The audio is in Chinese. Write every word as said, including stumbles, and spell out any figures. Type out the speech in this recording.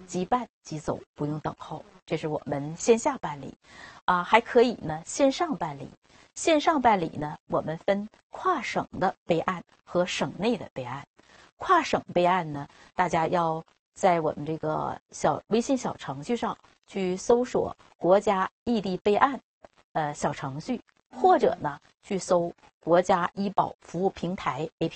即办即走，不用等候。这是我们线下办理，啊，还可以呢线上办理。线上办理呢，我们分跨省的备案和省内的备案。跨省备案呢，大家要在我们这个小微信小程序上去搜索国家异地备案呃小程序，或者呢去搜国家医保服务平台 A P